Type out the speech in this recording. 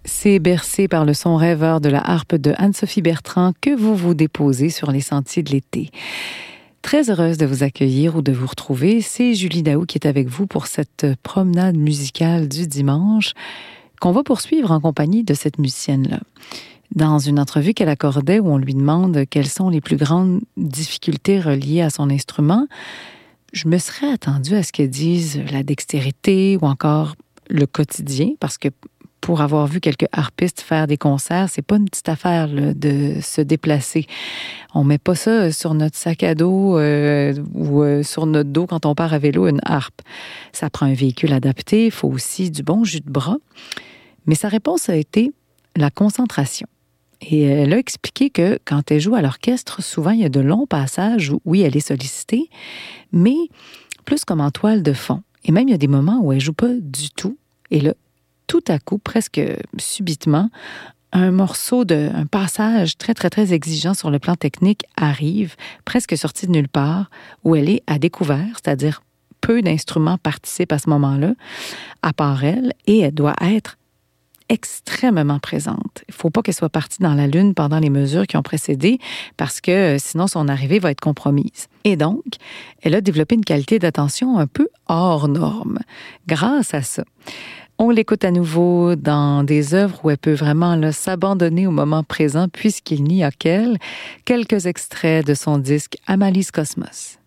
C'est bercé par le son rêveur de la harpe de Anne-Sophie Bertrand que vous vous déposez sur les sentiers de l'été. Très heureuse de vous accueillir ou de vous retrouver. C'est Julie Daou qui est avec vous pour cette promenade musicale du dimanche qu'on va poursuivre en compagnie de cette musicienne-là. Dans une entrevue qu'elle accordait où on lui demande quelles sont les plus grandes difficultés reliées à son instrument, je me serais attendue à ce qu'elle dise la dextérité ou encore le quotidien, parce que pour avoir vu quelques harpistes faire des concerts, c'est pas une petite affaire là, de se déplacer. On met pas ça sur notre sac à dos ou sur notre dos quand on part à vélo, une harpe. Ça prend un véhicule adapté, il faut aussi du bon jus de bras. Mais sa réponse a été la concentration. Et elle a expliqué que quand elle joue à l'orchestre, souvent il y a de longs passages où, oui, elle est sollicitée, mais plus comme en toile de fond. Et même il y a des moments où elle joue pas du tout. Et là, tout à coup, presque subitement, un passage très, très, très exigeant sur le plan technique arrive, presque sorti de nulle part, où elle est à découvert, c'est-à-dire peu d'instruments participent à ce moment-là, à part elle, et elle doit être extrêmement présente. Il ne faut pas qu'elle soit partie dans la lune pendant les mesures qui ont précédé, parce que sinon son arrivée va être compromise. Et donc, elle a développé une qualité d'attention un peu hors norme, grâce à ça. On l'écoute à nouveau dans des œuvres où elle peut vraiment là, s'abandonner au moment présent puisqu'il n'y a qu'elle. Quelques extraits de son disque Amalie's Cosmos.